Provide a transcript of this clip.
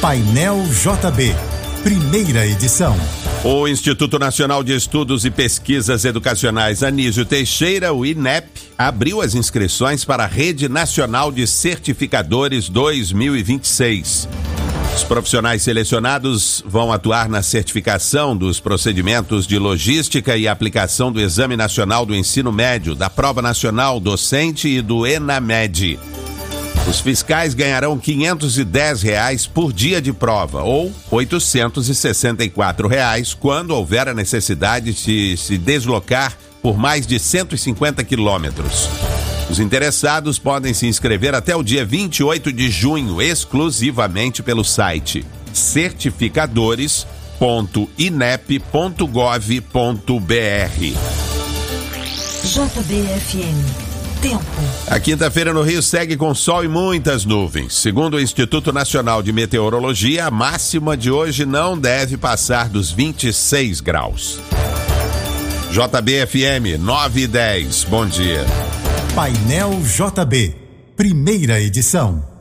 Painel JB, primeira edição. O Instituto Nacional de Estudos e Pesquisas Educacionais Anísio Teixeira, o INEP, abriu as inscrições para a Rede Nacional de Certificadores 2026. Os profissionais selecionados vão atuar na certificação dos procedimentos de logística e aplicação do Exame Nacional do Ensino Médio, da Prova Nacional Docente e do ENAMED. Os fiscais ganharão R$ 510 por dia de prova, ou R$ 864 quando houver a necessidade de se deslocar por mais de 150 quilômetros. Os interessados podem se inscrever até o dia 28 de junho, exclusivamente pelo site certificadores.inep.gov.br. JBFM. Tempo. A quinta-feira no Rio segue com sol e muitas nuvens. Segundo o Instituto Nacional de Meteorologia, a máxima de hoje não deve passar dos 26 graus. JBFM 9:10. Bom dia. Painel JB, primeira edição.